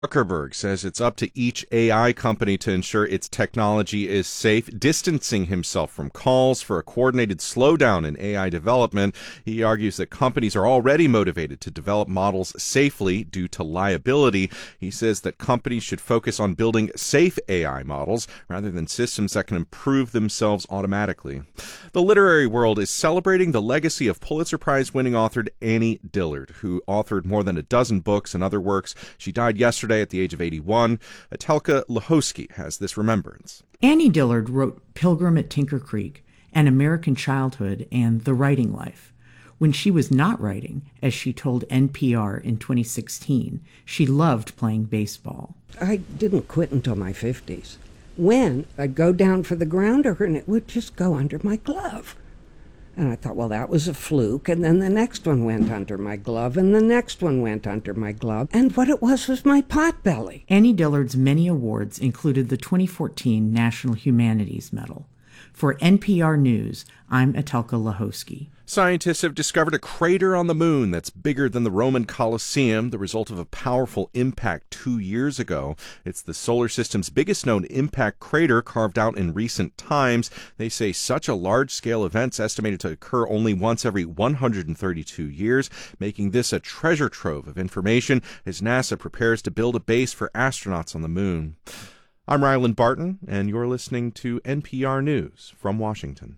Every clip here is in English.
Zuckerberg says it's up to each AI company to ensure its technology is safe, distancing himself from calls for a coordinated slowdown in AI development. He argues that companies are already motivated to develop models safely due to liability. He says that companies should focus on building safe AI models rather than systems that can improve themselves automatically. The literary world is celebrating the legacy of Pulitzer Prize-winning author Annie Dillard, who authored more than a dozen books and other works. She died yesterday at the age of 81. Atelka Lahosky has this remembrance. Annie Dillard wrote Pilgrim at Tinker Creek, An American Childhood, and The Writing Life. When she was not writing, as she told NPR in 2016, she loved playing baseball. I didn't quit until my 50s. When I'd go down for the grounder and it would just go under my glove. And I thought, well, that was a fluke. And then the next one went under my glove, and the next one went under my glove. And what it was my pot belly. Annie Dillard's many awards included the 2014 National Humanities Medal. For NPR News, I'm Atelka Lahosky. Scientists have discovered a crater on the moon that's bigger than the Roman Colosseum, the result of a powerful impact 2 years ago. It's the solar system's biggest known impact crater carved out in recent times. They say such a large-scale event's estimated to occur only once every 132 years, making this a treasure trove of information as NASA prepares to build a base for astronauts on the moon. I'm Ryland Barton, and you're listening to NPR News from Washington.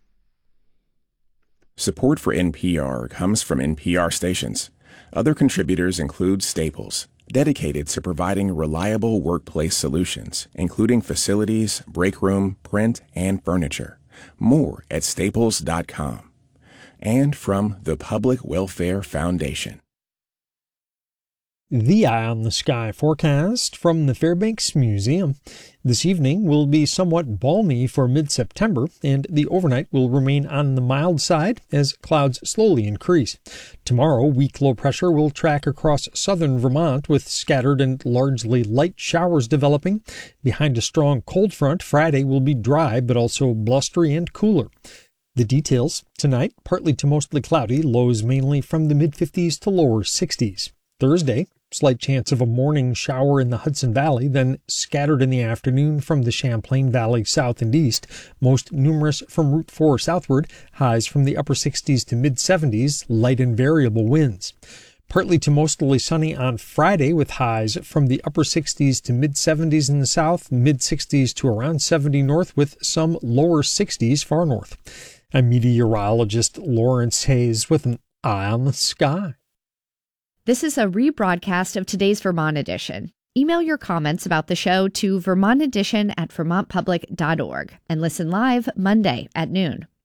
Support for NPR comes from NPR stations. Other contributors include Staples, dedicated to providing reliable workplace solutions, including facilities, break room, print, and furniture. More at staples.com. And from the Public Welfare Foundation. The Eye on the Sky forecast from the Fairbanks Museum. This evening will be somewhat balmy for mid-September, and the overnight will remain on the mild side as clouds slowly increase. Tomorrow, weak low pressure will track across southern Vermont with scattered and largely light showers developing. Behind a strong cold front, Friday will be dry but also blustery and cooler. The details: tonight, partly to mostly cloudy, lows mainly from the mid-50s to lower 60s. Thursday, slight chance of a morning shower in the Hudson Valley, then scattered in the afternoon from the Champlain Valley south and east, most numerous from Route 4 southward, highs from the upper 60s to mid-70s, light and variable winds. Partly to mostly sunny on Friday with highs from the upper 60s to mid-70s in the south, mid-60s to around 70 north with some lower 60s far north. I'm meteorologist Lawrence Hayes with an Eye on the Sky. This is a rebroadcast of today's Vermont Edition. Email your comments about the show to vermontedition@vermontpublic.org and listen live Monday at noon.